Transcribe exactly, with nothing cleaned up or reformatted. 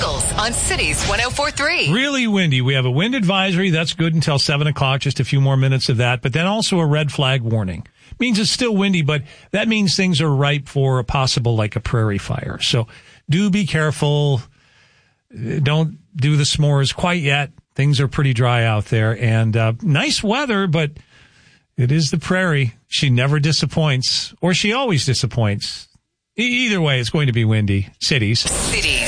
Nichols on Cities one oh four point three. Really windy. We have a wind advisory. That's good until seven o'clock, just a few more minutes of that. But then also a red flag warning. Means it's still windy, but that means things are ripe for a possible, like a prairie fire. So do be careful. Don't do the s'mores quite yet. Things are pretty dry out there. And uh, nice weather, but it is the prairie. She never disappoints, or she always disappoints. E- either way, it's going to be windy. Cities. Cities.